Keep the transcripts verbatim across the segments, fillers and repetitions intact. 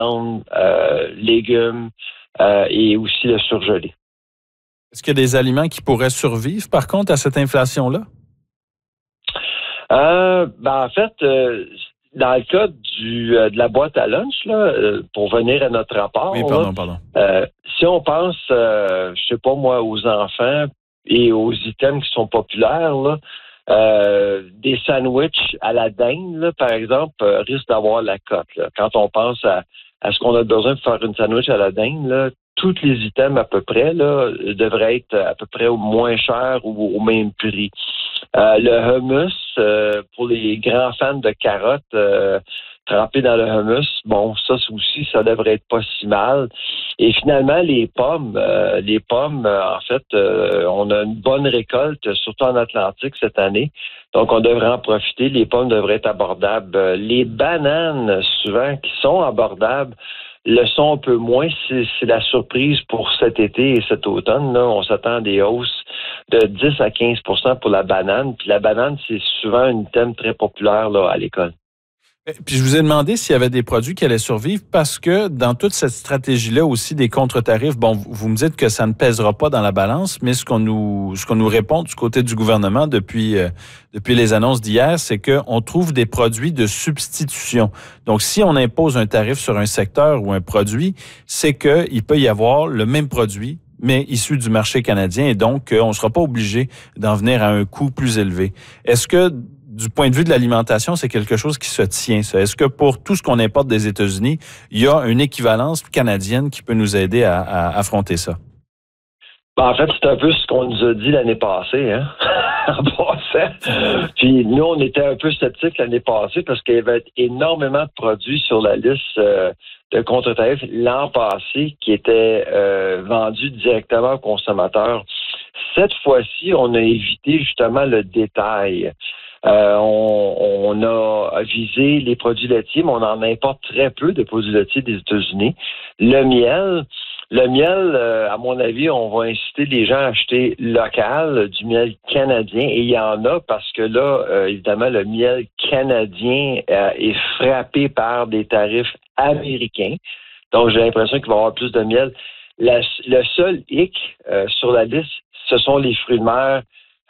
euh, légumes euh, et aussi le surgelé. Est-ce qu'il y a des aliments qui pourraient survivre, par contre, à cette inflation-là? Euh, ben, en fait, euh, dans le cas du, euh, de la boîte à lunch, là, euh, pour venir à notre rapport, Oui, pardon, pardon. Euh, si on pense, euh, je sais pas moi, aux enfants et aux items qui sont populaires, là, euh, des sandwichs à la dinde, là, par exemple, euh, risquent d'avoir la cote. Là. Quand on pense à, à ce qu'on a besoin de faire une sandwich à la dinde, là, tous les items à peu près là, devraient être à peu près au moins cher ou au même prix. Euh, le hummus, euh, pour les grands fans de carottes, euh, trempé dans le hummus, bon, ça aussi, ça devrait être pas si mal. Et finalement, les pommes, euh, les pommes, euh, en fait, euh, on a une bonne récolte, surtout en Atlantique cette année. Donc, on devrait en profiter. Les pommes devraient être abordables. Euh, les bananes, souvent, qui sont abordables, le sont un peu moins. C'est, c'est la surprise pour cet été et cet automne. Là. On s'attend à des hausses de dix à quinze pour cent pour la banane. Puis la banane, c'est souvent un thème très populaire là, à l'école. Puis je vous ai demandé s'il y avait des produits qui allaient survivre parce que dans toute cette stratégie-là aussi des contre-tarifs, bon, vous me dites que ça ne pèsera pas dans la balance, mais ce qu'on nous ce qu'on nous répond du côté du gouvernement depuis euh, depuis les annonces d'hier, c'est qu'on trouve des produits de substitution. Donc, si on impose un tarif sur un secteur ou un produit, c'est qu'il peut y avoir le même produit mais issu du marché canadien et donc on ne sera pas obligé d'en venir à un coût plus élevé. Est-ce que du point de vue de l'alimentation, c'est quelque chose qui se tient, ça? Est-ce que pour tout ce qu'on importe des États-Unis, il y a une équivalence canadienne qui peut nous aider à, à affronter ça? Ben, en fait, c'est un peu ce qu'on nous a dit l'année passée, hein, en passant. Puis nous, on était un peu sceptiques l'année passée parce qu'il y avait énormément de produits sur la liste euh, de contre-tarifs l'an passé qui étaient euh, vendus directement aux consommateurs. Cette fois-ci, on a évité justement le détail. Euh, on, on a visé les produits laitiers, mais on en importe très peu de produits laitiers des États-Unis. Le miel, le miel, euh, à mon avis, on va inciter les gens à acheter local, du miel canadien, et il y en a parce que là, euh, évidemment, le miel canadien euh, est frappé par des tarifs américains. Donc, j'ai l'impression qu'il va y avoir plus de miel. La, le seul hic euh, sur la liste, ce sont les fruits de mer.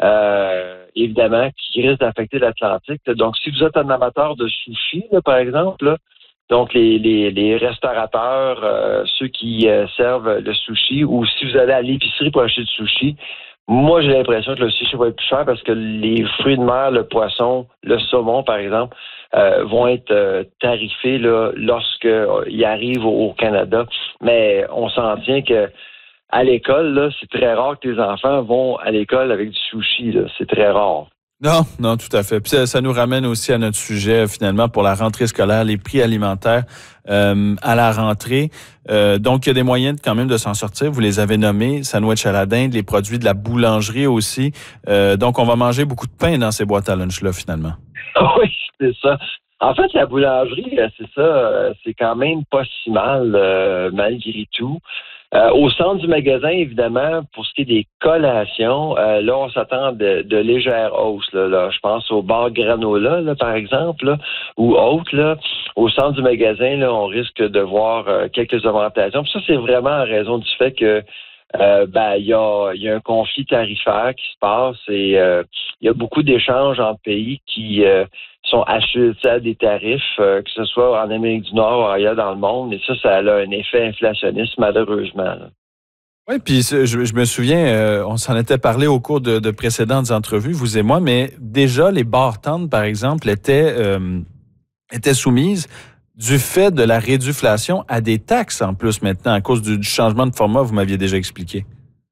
Euh, évidemment, qui risque d'affecter l'Atlantique. Donc, si vous êtes un amateur de sushi, là, par exemple, là, donc les, les, les restaurateurs, euh, ceux qui euh, servent le sushi, ou si vous allez à l'épicerie pour acheter du sushi, moi, j'ai l'impression que le sushi va être plus cher parce que les fruits de mer, le poisson, le saumon, par exemple, euh, vont être euh, tarifés là, lorsqu'ils arrivent au, au Canada. Mais on s'en tient que à l'école, là, c'est très rare que tes enfants vont à l'école avec du sushi. Là. C'est très rare. Non, non, tout à fait. Puis ça, ça nous ramène aussi à notre sujet, finalement, pour la rentrée scolaire, les prix alimentaires euh, à la rentrée. Euh, donc, il y a des moyens quand même de s'en sortir. Vous les avez nommés, sandwich à la dinde, les produits de la boulangerie aussi. Euh, donc, on va manger beaucoup de pain dans ces boîtes à lunch-là, finalement. Oui, c'est ça. En fait, la boulangerie, c'est ça, c'est quand même pas si mal, euh, malgré tout. Euh, au centre du magasin, évidemment, pour ce qui est des collations, euh, là, on s'attend de, de légères hausses. Là, là. Je pense au bar granola, là, par exemple, là, ou autres. Là. Au centre du magasin, là, on risque de voir euh, quelques augmentations. Puis ça, c'est vraiment en raison du fait que euh, ben, il y a, y a un conflit tarifaire qui se passe et euh, il y a beaucoup d'échanges entre pays qui euh, sont achetés à des tarifs, euh, que ce soit en Amérique du Nord ou ailleurs dans le monde. Et ça, ça a un effet inflationniste, malheureusement. Là. Oui, puis je, je me souviens, euh, on s'en était parlé au cours de, de précédentes entrevues, vous et moi, mais déjà, les bartendes, par exemple, étaient, euh, étaient soumises du fait de la réduflation à des taxes en plus maintenant, à cause du, du changement de format, vous m'aviez déjà expliqué.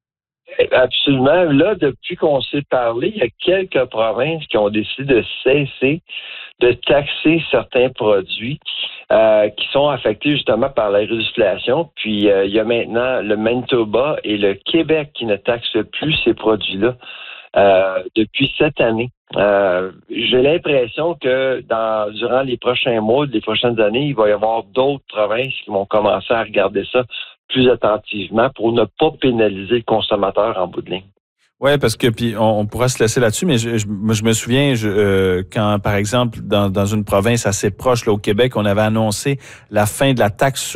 Absolument. Là, depuis qu'on s'est parlé, il y a quelques provinces qui ont décidé de cesser de taxer certains produits euh, qui sont affectés justement par la réduflation. Puis, euh, il y a maintenant le Manitoba et le Québec qui ne taxent plus ces produits-là euh, depuis cette année. Euh, j'ai l'impression que dans durant les prochains mois, les prochaines années, il va y avoir d'autres provinces qui vont commencer à regarder ça plus attentivement pour ne pas pénaliser le consommateur en bout de ligne. Oui, parce que puis on, on pourra se laisser là-dessus, mais je, je, je me souviens je, euh, quand, par exemple, dans, dans une province assez proche, là, au Québec, on avait annoncé la fin de la taxe